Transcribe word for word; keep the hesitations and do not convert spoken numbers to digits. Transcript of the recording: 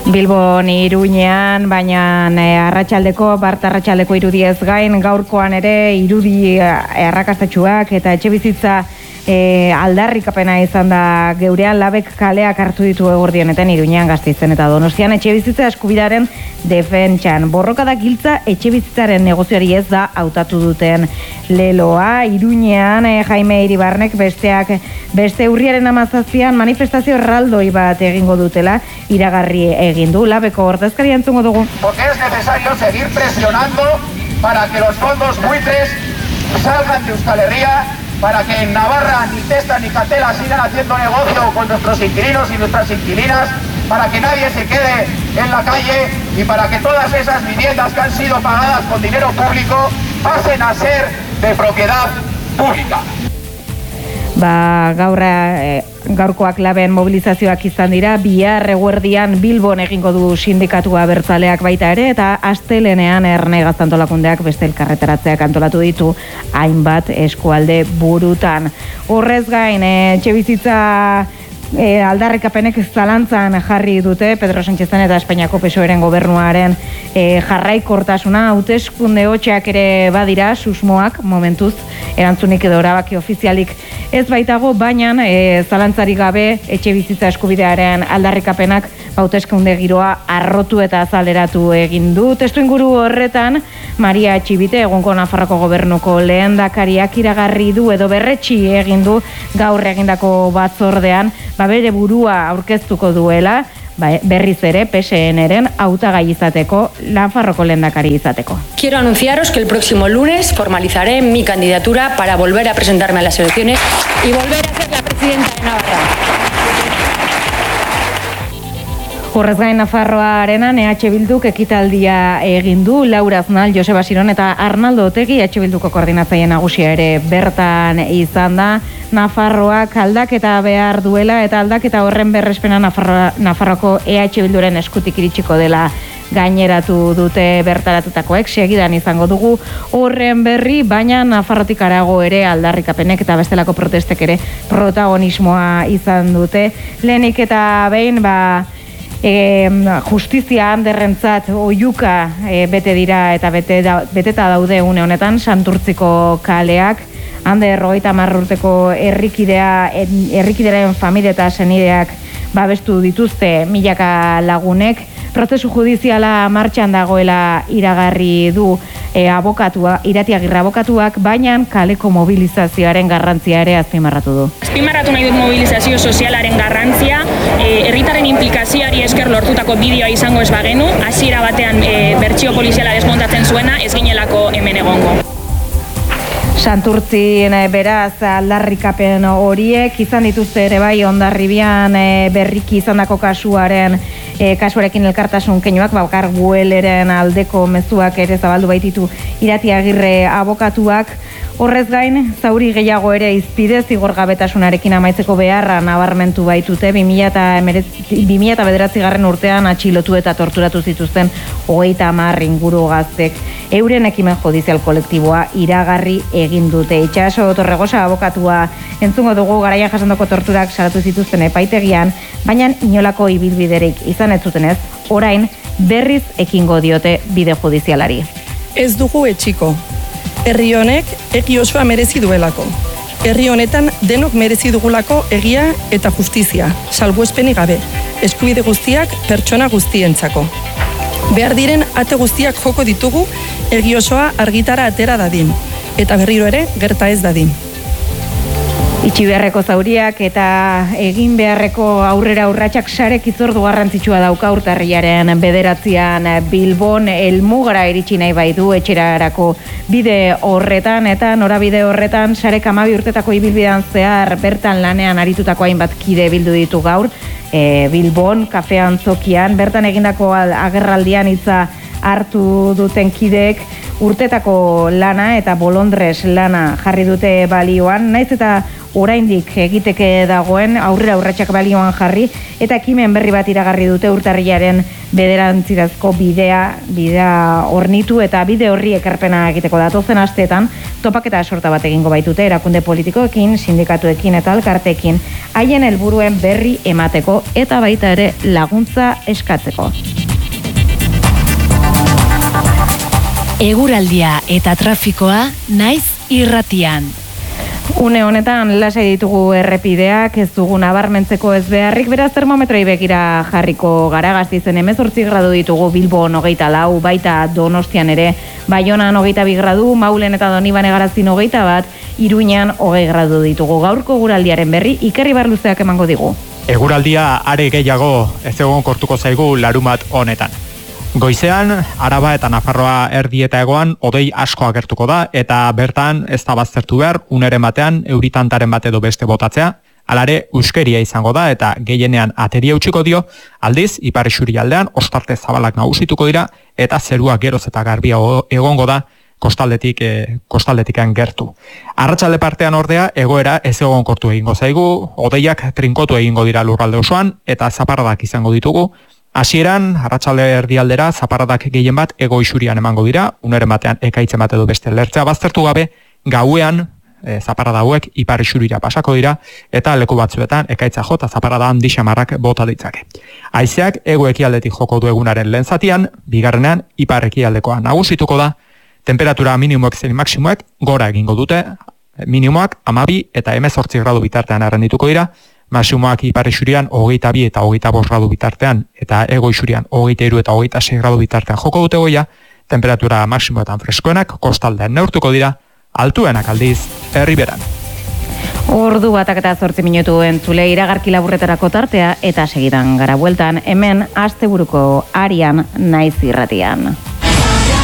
Bilbon Iruñean, baina e, arratsaldeko, bart arratsaldeko irudiez gain, gaurkoan ere irudi arrakastatsuak eta etxe bizitza e, aldarrikapena izan da geurean. Labek kaleak hartu ditu egurdionetan Iruñean, Gasteizen eta Donostian etxe bizitza eskubidaren defentsan. Borrokada giltza etxe bizitzaren negozioari ez da hautatu duten leloa. Iruñean e, Jaime Iribarnek besteak beste urriaren hamazazpian manifestazio erraldoi bat egingo dutela iragarri egin du. Labeko ordezkaria entzungo dugu. Porque es necesario seguir presionando para que los fondos buitres salgan de Euskal Herria, para que en Navarra ni Testa ni Catela sigan haciendo negocio con nuestros inquilinos y nuestras inquilinas, para que nadie se quede en la calle y para que todas esas viviendas que han sido pagadas con dinero público pasen a ser de propiedad pública. Ba, gaurra, e, gaurkoak Laben mobilizazioak izan dira, bihar eguerdian Bilbon egingo du sindikatua abertzaleak baita ere, eta astelenean Erne Gaztantolakundeak beste elkarretaratzeak antolatu ditu hainbat eskualde burutan. Horrez gain, e, etxe bizitza E, aldarrikapenek zalantzan jarri dute Pedro Sánchezen eta Espainiako P S O E-ren gobernuaren e, jarraikortasuna. Hauteskunde hotxeak ere badira susmoak momentuz erantzunik edo erabaki ofizialik ez baitago, baina e, zalantzarik gabe etxe bizitza eskubidearen aldarrikapenak hauteskunde giroa arrotu eta azaleratu egin du. Testuinguru horretan Maria Txibite, egungo Nafarroko gobernuko lehendakariak iragarri du edo berretsi egin du gaur egindako batzordean ba bere burua aurkeztuko duela, ba, berriz ere P S N-ren hautagai izateko, Nafarroko lehendakari izateko. Quiero anunciaros que el próximo lunes formalizaré mi candidatura para volver a presentarme a las elecciones y volver a ser la presidenta de Navarra. Horrez gain Nafarroarenan E H Bilduk ekitaldia egin du. Laura Aznal, Joseba Siron eta Arnaldo Otegi E H Bilduko koordinatzaile nagusia ere bertan izan da. Nafarroak aldaketa behar duela eta aldaketa horren berrespena Nafarro, Nafarroko E H Bilduren eskutik iritsiko dela gaineratu dute bertaratutakoek. Segidan izango dugu horren berri, baina Nafarrotik harago ere aldarrikapenek eta bestelako protestek ere protagonismoa izan dute. Lehenik eta behin, ba, E, justizia handerrentzat oiuka e, bete dira eta bete da, beteta daude une honetan Santurtziko kaleak. Ander hogeita hamar urteko herrikidea herrikideren familia eta senideak babestu dituzte milaka lagunek. Prozesu judiziala martxan dagoela iragarri du e, abokatua, Iratiagirre abokatuak, baina kaleko mobilizazioaren garrantzia ere azpimarratu du. Azpimarratu nahi dut mobilizazio sozialaren garrantzia, e, herritarren implikazioari esker lortutako bideoa izango ez bagenu, hasiera batean e, bertsio poliziala desmontatzen zuena ez ginelako hemen egongo. Santurtzin beraz aldarrikapen horiek izan dituzte ere bai Hondarribian e, berriki izandako kasuaren e, kasuarekin elkartasun keinuak, bakar gueleren aldeko mezuak ere zabaldu baititu Iratiagirre abokatuak. Horrez gain, zauri gehiago ere izpide zigorgabetasunarekin amaitzeko beharra nabarmentu baitute. bi mila bederatzigarren urtean atxilotu eta torturatu zituzten hogeita hamar inguru gaztek. Euren ekimen judizial kolektiboa iragarri egin dute. Itxaso Torregosa abokatua entzungo dugu, garaian jasandoko torturak salatu zituzten epaitegian, baina inolako ibilbiderik izan ez zutenez, orain berriz ekingo diote bide judizialari. Ez dugu etxiko. Herri honek egi osoa merezi duelako. Herri honetan denok merezi dugulako egia eta justizia, salbuespenik gabe, eskubide guztiak pertsona guztientzako. Behar diren ate guztiak joko ditugu egi osoa argitara atera dadin, eta berriro ere gerta ez dadin. Itxi beharreko zauriak eta egin beharreko aurrera urratsak sarek itzordu garrantzitsua dauka urtarrilaren bederatzian Bilbon helmugara iritsi nahi baitu etxerarako bide horretan, eta norabide horretan sarek hamabi urtetako ibilbidean zehar bertan lanean aritutako hainbat kide bildu ditu gaur e, Bilbon kafean zokian, bertan egindako agerraldian hitza hartu duten kideek urtetako lana eta bolondres lana jarri dute balioan, naiz eta oraindik egiteke dagoen aurrera urratsak balioan jarri, eta ekimen berri bat iragarri dute urtarrilaren bederatzirazko bidea, bidea hornitu eta bide horri ekarpena egiteko datozen asteetan topaketa sorta bat egingo baitute erakunde politikoekin, sindikatuekin eta elkarteekin haien helburuen berri emateko eta baita ere laguntza eskatzeko. Eguraldia eta trafikoa naiz irratian. Une honetan lasai ditugu errepideak, ez dugu nabarmentzeko ez beharrik, beraz termometroi begira jarriko gara. Gasteizen hemezortzi gradu ditugu, Bilbon hogeita lau, baita Donostian ere, Baionan hogeita bi gradu, Maulen eta Donibane Garazin hogeita bat, Iruñan hogei gradu ditugu. Gaurko eguraldiaren berri Iker Ibarluzeak emango digu. Eguraldia are gehiago ez egon kortuko zaigu larumat honetan. Goizean, Araba eta Nafarroa erdi eta egoan hodei asko agertuko da, eta bertan ez da baztertu behar, uneren batean, euritantaren bat edo beste botatzea, alare euskeria izango da, eta gehienean ateria utziko dio, aldiz, ipar isurialdean, ostarte zabalak nagusituko dira, eta zerua geroz eta garbia egongo da, kostaldetik, eh, kostaldetikan gertu. Arratsalde partean ordea, egoera ez egon kortu egingo zaigu, hodeiak trinkotu egingo dira lurralde osoan, eta zaparradak izango ditugu. Hasieran, arratsalde erdialdera, zaparradak gehien bat ego isurian emango dira, uneren batean ekaitzen bat edo beste lertzea baztertu gabe, gauean, e, zaparrada hauek ipar isurira pasako dira, eta leku batzuetan ekaitza jota zaparrada handi xamarrak bota ditzake. Haizeak ego ekialdetik joko du egunaren lehen zatian, bigarrenean ipar ekialdekoa nagusituko da, temperatura minimoek zein maksimoek gora egingo dute, minimoak hamabi eta hemezortzi gradu bitartean errendituko dira, maximoak ipar isurian hogeita bi eta hogeita bost gradu bitartean, eta ego isurian hogeita hiru eta hogeita sei gradu bitartean joko dute goia, temperatura maximoetan freskoenak kostaldean neurtuko dira, altuenak aldiz herriberan. Ordu batak eta zortzi minutu entzule iragarki laburretarako tartea eta segidan gara bueltan, hemen asteburuko Arian naiz irratian.